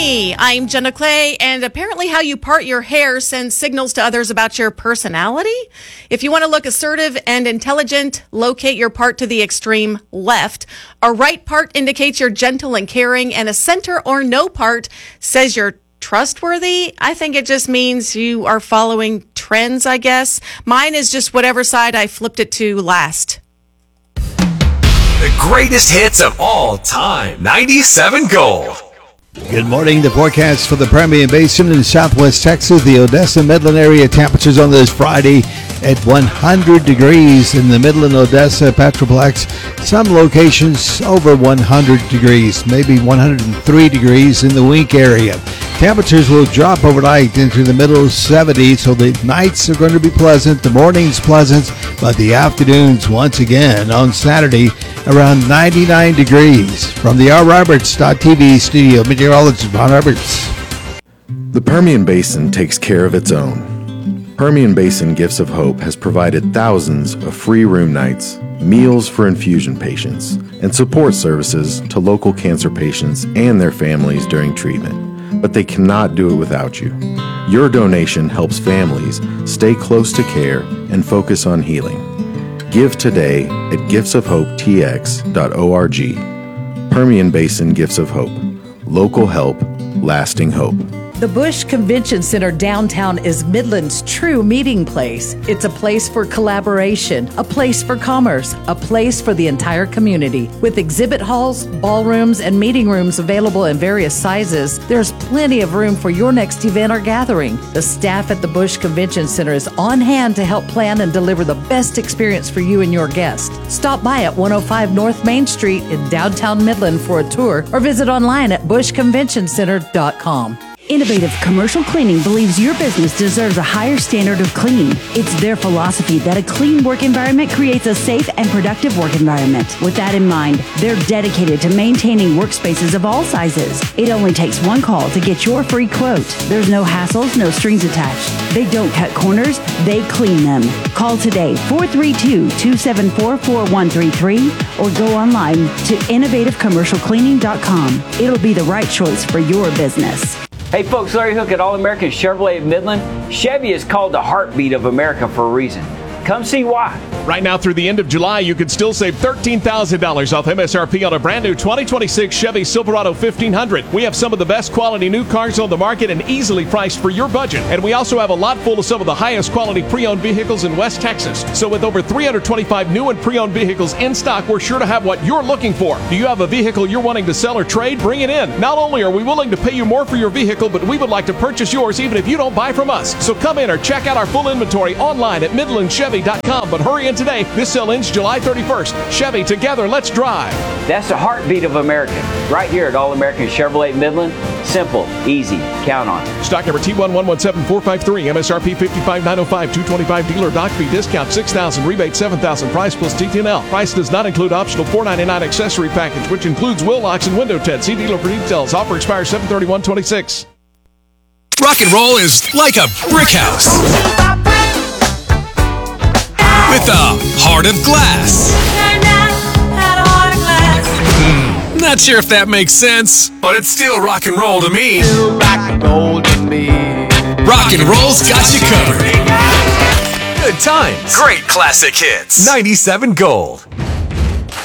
Hi, I'm Jenna Clay, and apparently how you part your hair sends signals to others about your personality. If you want to look assertive and intelligent, locate your part to the extreme left. A right part indicates you're gentle and caring, and a center or no part says you're trustworthy. I think it just means you are following trends, I guess. Mine is just whatever side I flipped it to last. The greatest hits of all time. 97 Gold. Good morning. The forecast for the Permian Basin in southwest Texas, the Odessa Midland area, temperatures on this Friday at 100 degrees in the Midland, Odessa, Petroplex. Some locations over 100 degrees, maybe 103 degrees in the Wink area. Temperatures will drop overnight into the middle 70s, so the nights are going to be pleasant, the mornings pleasant, but the afternoons once again on Saturday around 99 degrees. From the rroberts.tv studio, meteorologist Ron Roberts. The Permian Basin takes care of its own. Permian Basin Gifts of Hope has provided thousands of free room nights, meals for infusion patients, and support services to local cancer patients and their families during treatment. But they cannot do it without you. Your donation helps families stay close to care and focus on healing. Give today at giftsofhopetx.org. Permian Basin Gifts of Hope. Local help, lasting hope. The Busch Convention Center downtown is Midland's true meeting place. It's a place for collaboration, a place for commerce, a place for the entire community. With exhibit halls, ballrooms, and meeting rooms available in various sizes, there's plenty of room for your next event or gathering. The staff at the Busch Convention Center is on hand to help plan and deliver the best experience for you and your guests. Stop by at 105 North Main Street in downtown Midland for a tour or visit online at buschconventioncenter.com. Innovative Commercial Cleaning believes your business deserves a higher standard of clean. It's their philosophy that a clean work environment creates a safe and productive work environment. With that in mind, they're dedicated to maintaining workspaces of all sizes. It only takes one call to get your free quote. There's no hassles, no strings attached. They don't cut corners, they clean them. Call today, 432-274-4133, or go online to innovativecommercialcleaning.com. It'll be the right choice for your business. Hey folks, Larry Hook at All-American Chevrolet of Midland. Chevy is called the heartbeat of America for a reason. Come see why. Right now through the end of July, you could still save $13,000 off MSRP on a brand new 2026 Chevy Silverado 1500. We have some of the best quality new cars on the market and easily priced for your budget. And we also have a lot full of some of the highest quality pre-owned vehicles in West Texas. So with over 325 new and pre-owned vehicles in stock, we're sure to have what you're looking for. Do you have a vehicle you're wanting to sell or trade? Bring it in. Not only are we willing to pay you more for your vehicle, but we would like to purchase yours even if you don't buy from us. So come in or check out our full inventory online at MidlandChevy.com. But hurry in today. This sale ends July 31st. Chevy, together, let's drive. That's the heartbeat of America. Right here at All-American Chevrolet Midland. Simple, easy, count on it. Stock number T1117453, MSRP $55,905, $225 dealer doc fee discount $6,000, rebate $7,000, price plus TTNL. Price does not include optional $499 accessory package, which includes wheel locks and window tint. See dealer for details. Offer expires 7/31/26. Rock and roll is like a brick house with a heart of glass. Not sure if that makes sense, but it's still rock and roll to me. Rock and roll's got you covered. Good times. Great classic hits. 97 Gold.